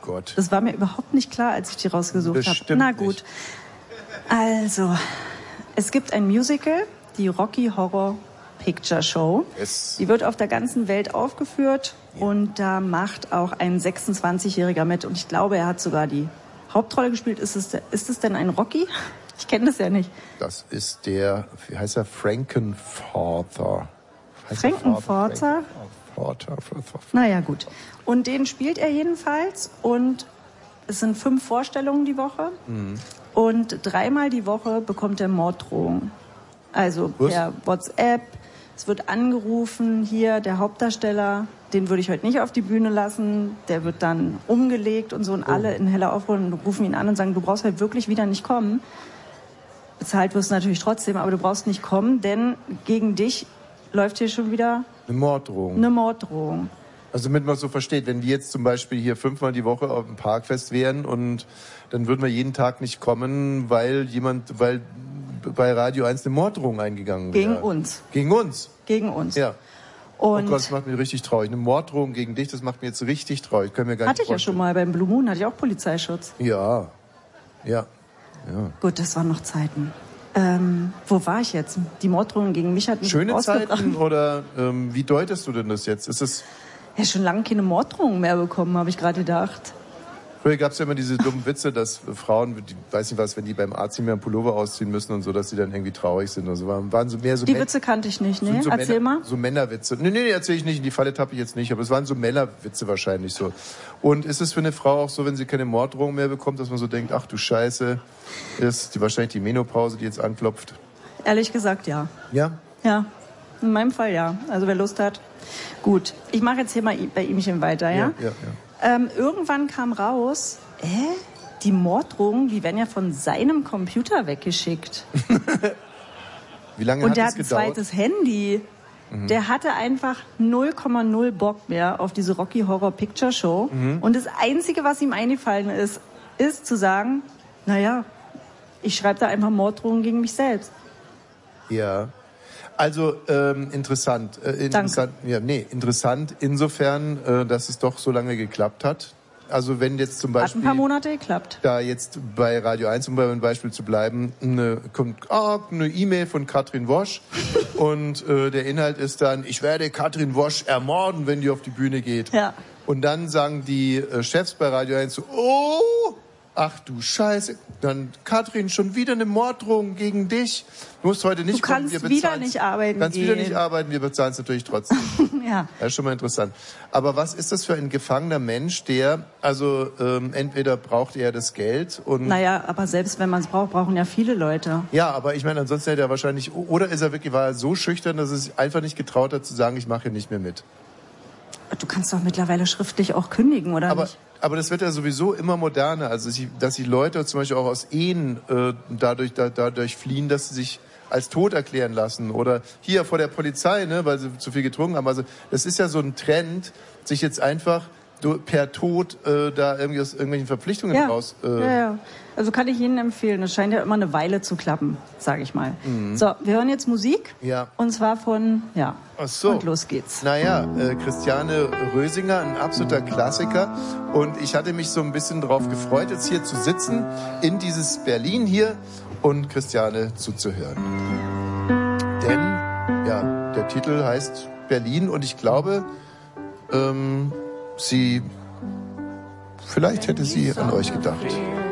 Gott. Das war mir überhaupt nicht klar, als ich die rausgesucht habe. Na gut. Nicht. Also, es gibt ein Musical, die Rocky Horror Picture Show. Die wird auf der ganzen Welt aufgeführt und da macht auch ein 26-Jähriger mit. Und ich glaube, er hat sogar die Hauptrolle gespielt. Ist es denn ein Rocky? Ich kenne das ja nicht. Das ist der, wie heißt er? Frankenforther. Frankenforther? Naja, gut. Und den spielt er jedenfalls. Und es sind 5 Vorstellungen die Woche. Mhm. Und 3-mal die Woche bekommt er Morddrohungen. Also per WhatsApp. Es wird angerufen, hier der Hauptdarsteller, den würde ich heute nicht auf die Bühne lassen. Der wird dann umgelegt und so. Und alle in heller Aufruhr rufen ihn an und sagen, du brauchst halt wirklich wieder nicht kommen. Bezahlt wirst du natürlich trotzdem, aber du brauchst nicht kommen, denn gegen dich läuft hier schon wieder eine Morddrohung. Also damit man es so versteht, wenn die jetzt zum Beispiel hier 5-mal die Woche auf dem Parkfest wären und dann würden wir jeden Tag nicht kommen, weil bei Radio 1 eine Morddrohung eingegangen wäre. Gegen uns? Gegen uns. Ja. Und oh Gott, das macht mich richtig traurig. Eine Morddrohung gegen dich, das macht mich jetzt richtig traurig. Können wir gar hatte nicht ich ja schon mal beim Blue Moon, hatte ich auch Polizeischutz. Ja. Gut, das waren noch Zeiten. Wo war ich jetzt? Die Morddrohung gegen mich hat mich schöne Zeiten oder wie deutest du denn das jetzt? Ist es ja schon lange keine Morddrohung mehr bekommen, habe ich gerade gedacht. Früher gab es ja immer diese dummen Witze, dass Frauen, weiß nicht was, wenn die beim Arzt nicht mehr einen Pullover ausziehen müssen und so, dass die dann irgendwie traurig sind oder so. Waren so mehr so die Witze kannte ich nicht, ne? Erzähl mal. So Männerwitze. Nee, erzähle ich nicht. In die Falle tappe ich jetzt nicht. Aber es waren so Männerwitze wahrscheinlich so. Und ist es für eine Frau auch so, wenn sie keine Morddrohung mehr bekommt, dass man so denkt, ach du Scheiße, ist wahrscheinlich die Menopause, die jetzt anklopft? Ehrlich gesagt, ja. Ja? Ja. In meinem Fall ja. Also wer Lust hat. Gut. Ich mache jetzt hier mal bei ihmchen weiter, ja? Ja. Irgendwann kam raus, die Morddrohungen, die werden ja von seinem Computer weggeschickt. Wie lange hat das gedauert? Und der hat ein gedauert? zweites Handy. Mhm. Der hatte einfach 0,0 Bock mehr auf diese Rocky Horror Picture Show. Mhm. Und das Einzige, was ihm eingefallen ist zu sagen, naja, ich schreibe da einfach Morddrohungen gegen mich selbst. Ja. Also interessant. Interessant insofern, dass es doch so lange geklappt hat. Also wenn jetzt zum Beispiel... Hat ein paar Monate geklappt. Da jetzt bei Radio 1, um bei einem Beispiel zu bleiben, kommt eine E-Mail von Katrin Wosch und der Inhalt ist dann, ich werde Katrin Wosch ermorden, wenn die auf die Bühne geht. Ja. Und dann sagen die Chefs bei Radio 1 so, ach du Scheiße, dann Katrin, schon wieder eine Morddrohung gegen dich. Du musst heute nicht kommen, wir bezahlen. Du kannst wieder nicht arbeiten, wir bezahlen es natürlich trotzdem. Ja. Das ist schon mal interessant. Aber was ist das für ein gefangener Mensch, der, also entweder braucht er das Geld und... Naja, aber selbst wenn man es braucht, brauchen ja viele Leute. Ja, aber ich meine, ansonsten hätte er wahrscheinlich, oder war er so schüchtern, dass er sich einfach nicht getraut hat zu sagen, ich mache hier nicht mehr mit. Du kannst doch mittlerweile schriftlich auch kündigen, oder nicht? Aber das wird ja sowieso immer moderner. Also, dass die Leute zum Beispiel auch aus Ehen dadurch fliehen, dass sie sich als tot erklären lassen. Oder hier vor der Polizei, ne, weil sie zu viel getrunken haben. Also, das ist ja so ein Trend, sich jetzt einfach per Tod da irgendwie aus irgendwelchen Verpflichtungen raus... Ja. Also kann ich Ihnen empfehlen. Das scheint ja immer eine Weile zu klappen, sage ich mal. Mhm. So, wir hören jetzt Musik. Ja. Und zwar von, Ach so. Und los geht's. Naja, Christiane Rösinger, ein absoluter Klassiker. Und ich hatte mich so ein bisschen drauf gefreut, jetzt hier zu sitzen, in dieses Berlin hier und Christiane zuzuhören. Denn, der Titel heißt Berlin und ich glaube, vielleicht hätte sie an euch gedacht.